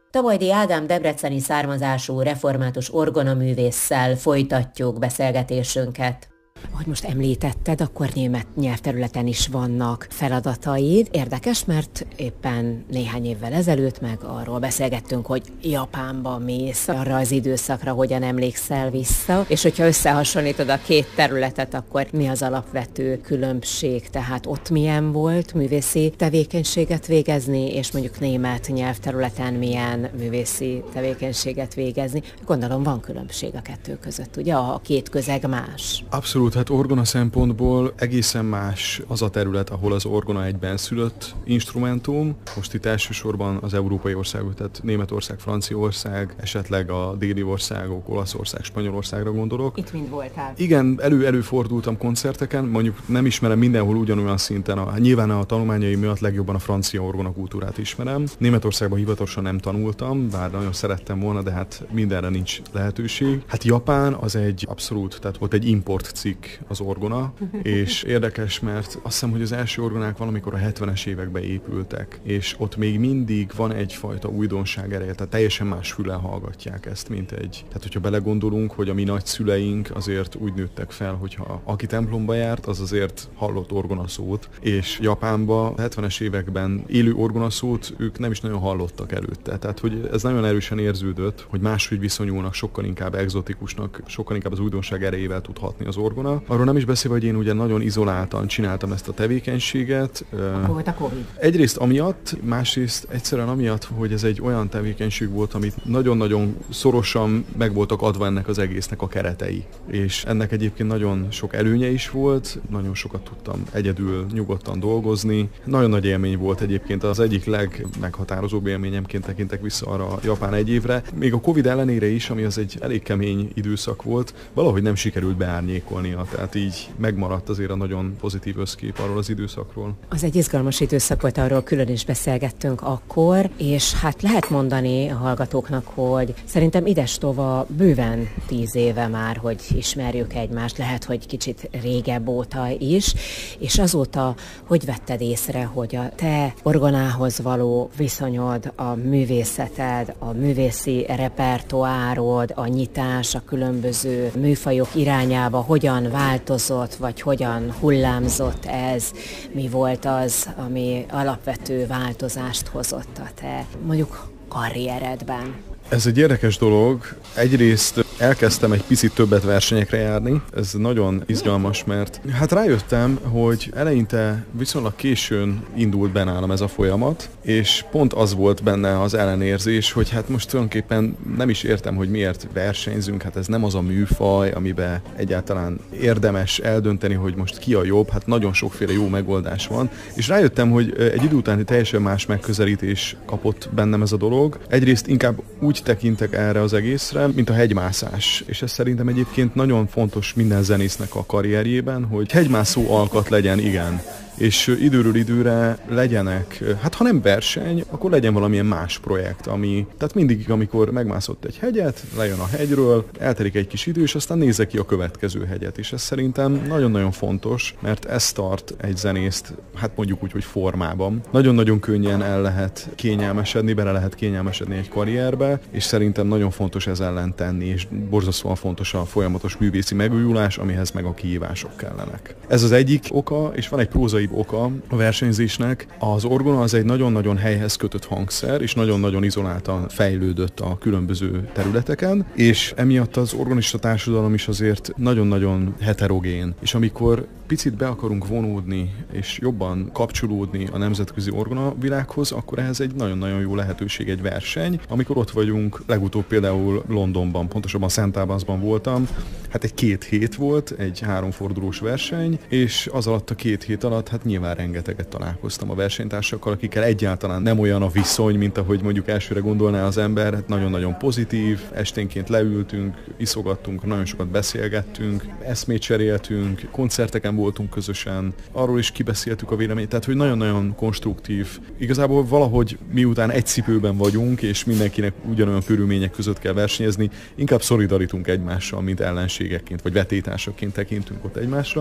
Tabajdi Ádám debreceni származású református orgonaművésszel folytatjuk beszélgetésünket. Ahogy most említetted, akkor német nyelvterületen is vannak feladataid. Érdekes, mert éppen néhány évvel ezelőtt meg arról beszélgettünk, hogy Japánba mész, arra az időszakra hogyan emlékszel vissza, és hogyha összehasonlítod a két területet, akkor mi az alapvető különbség? Tehát ott milyen volt művészi tevékenységet végezni, és mondjuk német nyelvterületen milyen művészi tevékenységet végezni? Gondolom van különbség a kettő között, ugye? A két közeg más. Abszolút, hát orgona szempontból egészen más az a terület, ahol az orgona egy benszülött instrumentum. Most itt elsősorban az európai országok, tehát Németország, Franciaország, esetleg a déli országok, Olaszország, Spanyolországra gondolok. Itt mind voltál? Igen, előfordultam koncerteken, mondjuk nem ismerem mindenhol ugyanolyan szinten, nyilván a tanulmányaim miatt legjobban a francia orgona kultúrát ismerem. Németországban hivatalosan nem tanultam, bár nagyon szerettem volna, de hát mindenre nincs lehetőség. Hát Japán az egy abszolút, tehát ott egy import cikk az orgona, és érdekes, mert azt hiszem, hogy az első orgonák valamikor a 70-es években épültek, és ott még mindig van egyfajta újdonság ereje, tehát teljesen más fülen hallgatják ezt, mint egy. Tehát, hogyha belegondolunk, hogy a mi nagyszüleink azért úgy nőttek fel, hogyha aki templomba járt, az azért hallott orgonaszót, és Japánban a 70-es években élő orgonaszót ők nem is nagyon hallottak előtte. Tehát, hogy ez nagyon erősen érződött, hogy máshogy viszonyulnak, sokkal inkább egzotikusnak, sokkal inkább az újdonság erejével tud hatni az orgona. Arról nem is beszélve, hogy én ugye nagyon izoláltan csináltam ezt a tevékenységet. Akkor volt a Covid. Egyrészt amiatt, másrészt egyszerűen amiatt, hogy ez egy olyan tevékenység volt, amit nagyon-nagyon szorosan meg voltak adva ennek az egésznek a keretei. És ennek egyébként nagyon sok előnye is volt, nagyon sokat tudtam egyedül nyugodtan dolgozni. Nagyon nagy élmény volt egyébként, az egyik legmeghatározóbb élményemként tekintek vissza arra a japán egy évre. Még a Covid ellenére is, ami az egy elég kemény időszak volt, valahogy nem sikerült beárnyékolnia. Tehát így megmaradt azért a nagyon pozitív összkép arról az időszakról. Az egy izgalmas időszak volt, arról külön is beszélgettünk akkor, és hát lehet mondani a hallgatóknak, hogy szerintem idestova bőven 10 éve már, hogy ismerjük egymást, lehet, hogy kicsit régebb óta is, és azóta hogy vetted észre, hogy a te orgonához való viszonyod, a művészeted, a művészi repertoárod, a nyitás, a különböző műfajok irányába hogyan változott, vagy hogyan hullámzott ez, mi volt az, ami alapvető változást hozott a te, mondjuk, karrieredben? Ez egy érdekes dolog. Egyrészt elkezdtem egy picit többet versenyekre járni. Ez nagyon izgalmas, mert hát rájöttem, hogy eleinte viszonylag későn indult be nálam ez a folyamat, és pont az volt benne az ellenérzés, hogy hát most tulajdonképpen nem is értem, hogy miért versenyzünk, hát ez nem az a műfaj, amiben egyáltalán érdemes eldönteni, hogy most ki a jobb, hát nagyon sokféle jó megoldás van, és rájöttem, hogy egy idő után teljesen más megközelítés kapott bennem ez a dolog. Egyrészt inkább úgy tekintek erre az egészre, mint a hegymászás. És ez szerintem egyébként nagyon fontos minden zenésznek a karrierjében, hogy hegymászó alkat legyen, igen. És időről időre legyenek, hát ha nem verseny, akkor legyen valamilyen más projekt, tehát mindig, amikor megmászott egy hegyet, lejön a hegyről, eltelik egy kis idő, és aztán nézze ki a következő hegyet. És ez szerintem nagyon-nagyon fontos, mert ez tart egy zenészt, hát mondjuk úgy, hogy formában. Nagyon-nagyon könnyen el lehet kényelmesedni, bele lehet kényelmesedni egy karrierbe, és szerintem nagyon fontos ez ellen tenni, és borzasztóan fontos a folyamatos művészi megújulás, amihez meg a kihívások kellenek. Ez az egyik oka, és van egy prózai oka a versenyzésnek. Az orgona az egy nagyon-nagyon helyhez kötött hangszer, és nagyon-nagyon izoláltan fejlődött a különböző területeken, és emiatt az organista társadalom is azért nagyon-nagyon heterogén. És amikor picit be akarunk vonódni, és jobban kapcsolódni a nemzetközi orgona világhoz, akkor ehhez egy nagyon-nagyon jó lehetőség egy verseny. Amikor ott vagyunk, legutóbb például Londonban, pontosabban St. Albans-ban voltam, hát egy 2 hét volt, egy 3 fordulós verseny, és az alatt a 2 hét alatt hát nyilván rengeteget találkoztam a versenytársakkal, akikkel egyáltalán nem olyan a viszony, mint ahogy mondjuk elsőre gondolná az ember, hát nagyon-nagyon pozitív, esténként leültünk, iszogattunk, nagyon sokat beszélgettünk, eszmét cseréltünk, koncerteken voltunk közösen, arról is kibeszéltük a véleményt, tehát hogy nagyon-nagyon konstruktív. Igazából valahogy miután egy cipőben vagyunk, és mindenkinek ugyanolyan körülmények között kell versenyezni, inkább szolidarítunk egymással, mint ellenségekként, vagy vetétársaként tekintünk ott egymásra.